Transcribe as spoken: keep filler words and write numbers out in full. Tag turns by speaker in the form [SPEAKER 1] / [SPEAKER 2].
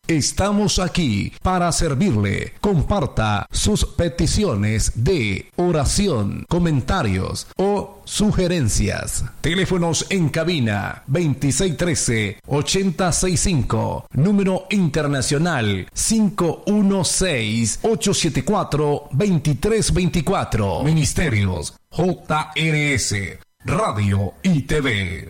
[SPEAKER 1] Estamos aquí para servirle. Comparta sus peticiones de oración, comentarios o sugerencias. Teléfonos en cabina veintiséis trece, ochenta sesenta y cinco. Número internacional cinco uno seis, ocho siete cuatro, dos tres dos cuatro. Ministerios J R S Radio y T V.